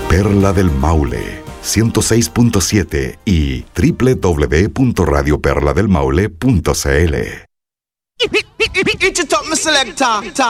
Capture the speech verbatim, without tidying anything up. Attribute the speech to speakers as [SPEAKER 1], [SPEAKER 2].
[SPEAKER 1] Perla del Maule, ciento seis punto siete y doble u doble u doble u punto radio perla del maule punto c l.